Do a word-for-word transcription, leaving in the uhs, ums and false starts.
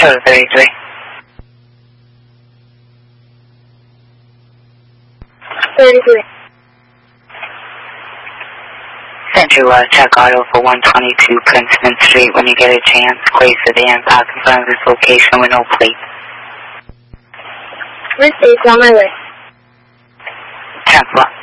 Total thirty-three. thirty-three. Central uh, check auto for one twenty-two Princeton Street when you get a chance. Clear sedan park in front of this location with no plate. This is on my way. ten four.